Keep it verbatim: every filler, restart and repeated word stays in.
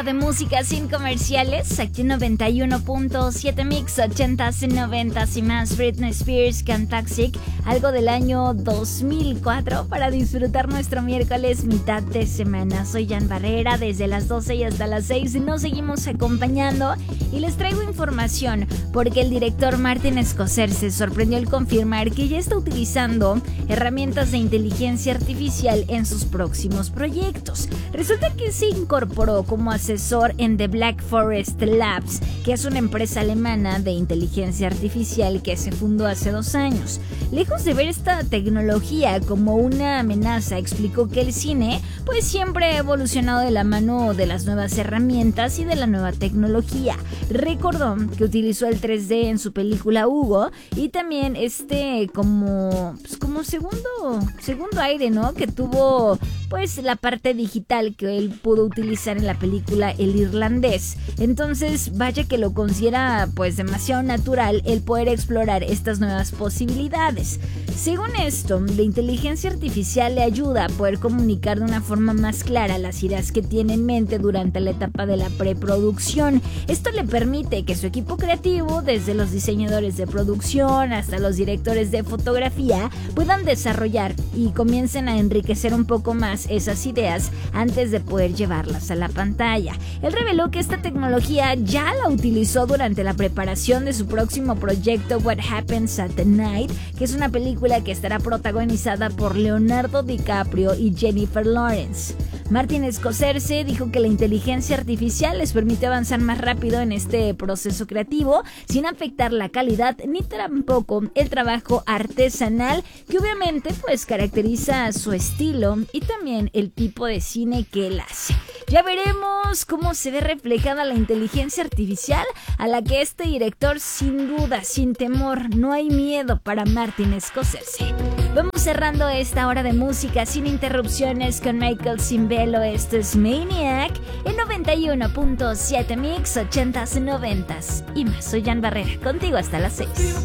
de música sin comerciales, aquí en noventa y uno punto siete Mix, ochentas y noventas y más. Britney Spears con Toxic, algo del año dos mil cuatro, para disfrutar nuestro miércoles mitad de semana. Soy Jan Barrera, desde las doce y hasta las seis nos seguimos acompañando y les traigo información porque el director Martin Scorsese sorprendió al confirmar que ya está utilizando herramientas de inteligencia artificial en sus próximos proyectos. Resulta que se incorporó como asesor en The Black Forest Labs, que es una empresa alemana de inteligencia artificial que se fundó hace dos años. Lejos de ver esta tecnología como una amenaza, explicó que el cine pues siempre ha evolucionado de la mano de las nuevas herramientas y de la nueva tecnología. Recordó que utilizó el tres D en su película Hugo y también este como, pues como segundo, segundo aire, ¿no? Que tuvo pues la parte digital que él pudo utilizar en la película El Irlandés. Entonces vaya que lo considera pues demasiado natural el poder explorar estas nuevas posibilidades. Según esto, la inteligencia artificial le ayuda a poder comunicar de una forma más clara las ideas que tiene en mente durante la etapa de la preproducción. Esto le permite que su equipo creativo, desde los diseñadores de producción hasta los directores de fotografía, puedan desarrollar y comiencen a enriquecer un poco más esas ideas antes de poder llevarlas a la pantalla. Él reveló que esta tecnología ya la utilizó durante la preparación de su próximo proyecto What Happens at Night, que es una película que estará protagonizada por Leonardo DiCaprio y Jennifer Lawrence. Martin Scorsese dijo que la inteligencia artificial les permite avanzar más rápido en este proceso creativo sin afectar la calidad ni tampoco el trabajo artesanal que obviamente pues caracteriza su estilo y también el tipo de cine que él hace. Ya veremos cómo se ve reflejada la inteligencia artificial a la que este director sin duda, sin temor, no hay miedo para Martin Scorsese. Vamos cerrando esta hora de música sin interrupciones con Michael Cimbello. Esto es Maniac en noventa y uno punto siete Mix, ochentas y noventas y más. Soy Jan Barrera, contigo hasta las seis.